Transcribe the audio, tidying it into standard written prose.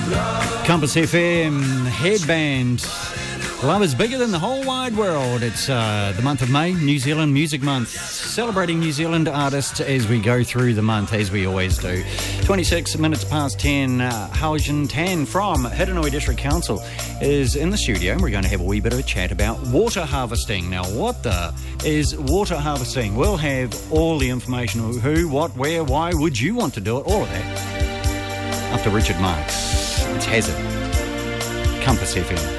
Compass FM, Headband. Love is bigger than the whole wide world. It's the month of May, New Zealand Music Month, celebrating New Zealand artists as we go through the month, as we always do. 26 minutes past 10, Haojin Tan from Hiranui District Council is in the studio, and we're going to have a wee bit of a chat about water harvesting. Now, what the is water harvesting? We'll have all the information of who, what, where, why would you want to do it, all of that. After Richard Marx, it's Hazard, Compass FM.